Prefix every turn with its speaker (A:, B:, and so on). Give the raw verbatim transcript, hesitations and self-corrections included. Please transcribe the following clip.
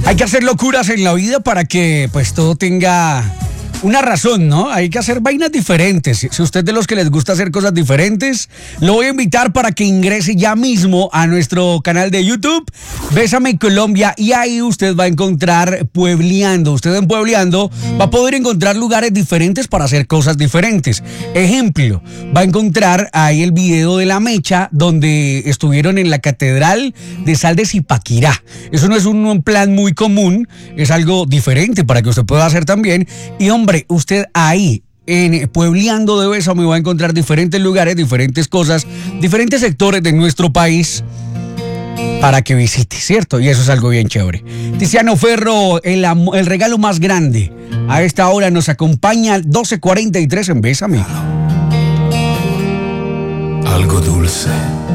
A: Hay que hacer locuras en la vida para que pues todo tenga una razón, ¿no? Hay que hacer vainas diferentes. Si usted es de los que les gusta hacer cosas diferentes, lo voy a invitar para que ingrese ya mismo a nuestro canal de YouTube, Bésame Colombia, y ahí usted va a encontrar Puebleando. Usted en Puebleando va a poder encontrar lugares diferentes para hacer cosas diferentes. Ejemplo, va a encontrar ahí el video de La Mecha, donde estuvieron en la Catedral de Sal de Zipaquirá. Eso no es un plan muy común, es algo diferente para que usted pueda hacer también. Y hombre, Hombre, usted ahí, en Puebleando de Bésame, va a encontrar diferentes lugares, diferentes cosas, diferentes sectores de nuestro país para que visite, ¿cierto? Y eso es algo bien chévere. Tiziano Ferro, el, el regalo más grande. A esta hora nos acompaña doce cuarenta y tres en Bésame.
B: Algo dulce